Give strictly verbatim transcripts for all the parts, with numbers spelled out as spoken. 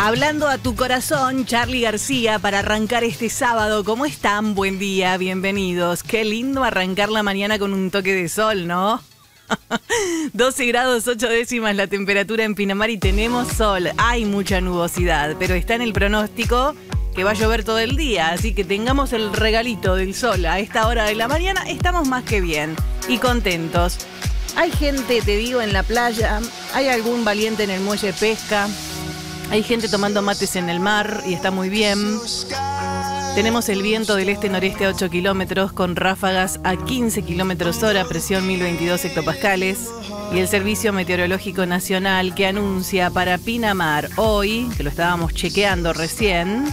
Hablando a tu corazón, Charly García, para arrancar este sábado. ¿Cómo están? Buen día, bienvenidos. Qué lindo arrancar la mañana con un toque de sol, ¿no? doce grados ocho décimas la temperatura en Pinamar y tenemos sol. Hay mucha nubosidad, pero está en el pronóstico que va a llover todo el día. Así que tengamos el regalito del sol a esta hora de la mañana. Estamos más que bien y contentos. Hay gente, te digo, en la playa. Hay algún valiente en el muelle de pesca. Hay gente tomando mates en el mar y está muy bien. Tenemos el viento del este-noreste a ocho kilómetros con ráfagas a quince kilómetros hora, presión mil veintidós hectopascales. Y el Servicio Meteorológico Nacional que anuncia para Pinamar hoy, que lo estábamos chequeando recién,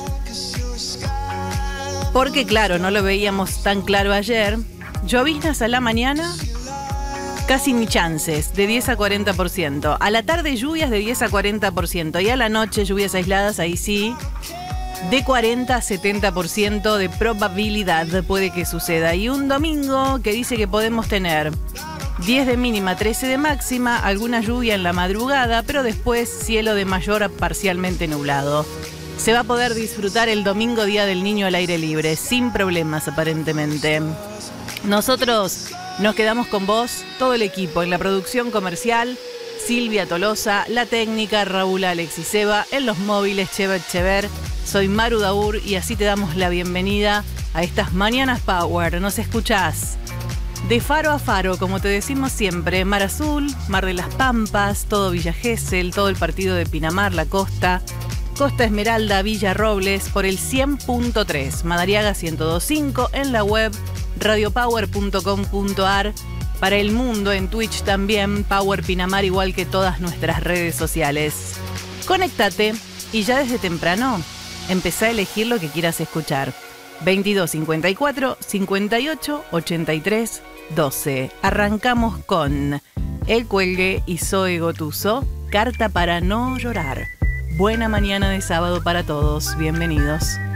porque claro, no lo veíamos tan claro ayer, lloviznas a la mañana, casi ni chances, de diez a cuarenta por ciento. A la tarde lluvias de diez a cuarenta por ciento. Y a la noche lluvias aisladas, ahí sí, de cuarenta a setenta por ciento de probabilidad puede que suceda. Y un domingo que dice que podemos tener diez de mínima, trece de máxima, alguna lluvia en la madrugada, pero después cielo de mayor a parcialmente nublado. Se va a poder disfrutar el domingo, Día del Niño, al aire libre, sin problemas aparentemente. Nosotros nos quedamos con vos, todo el equipo, en la producción comercial, Silvia Tolosa, la técnica, Raúl Alexiseva, en los móviles, Cheva Echever. Soy Maru Daur y así te damos la bienvenida a estas Mañanas Power. Nos escuchás de faro a faro, como te decimos siempre, Mar Azul, Mar de las Pampas, todo Villa Gesell, todo el partido de Pinamar, la costa, Costa Esmeralda, Villa Robles, por el cien punto tres, Madariaga ciento dos punto cinco, en la web radiopower punto com punto ar, para el mundo en Twitch también, Power Pinamar, igual que todas nuestras redes sociales. Conéctate y ya desde temprano empezá a elegir lo que quieras escuchar. veintidós cincuenta y cuatro, cincuenta y ocho, ochenta y tres, doce. Arrancamos con El Cuelgue y Zoe Gotuso, Carta para no llorar. Buena mañana de sábado para todos, bienvenidos.